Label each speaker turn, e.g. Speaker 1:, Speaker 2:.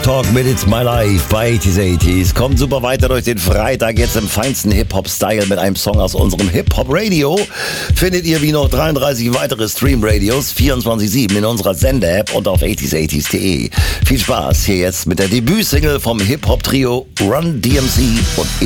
Speaker 1: Talk mit It's My Life bei 80s. Kommt super weiter durch den Freitag, jetzt im feinsten Hip-Hop-Style mit einem Song aus unserem Hip-Hop-Radio. Findet ihr wie noch 33 weitere Stream-Radios 24/7 in unserer Sender-App und auf 80s.de. Viel Spaß hier jetzt mit der Debütsingle vom Hip-Hop-Trio Run DMC und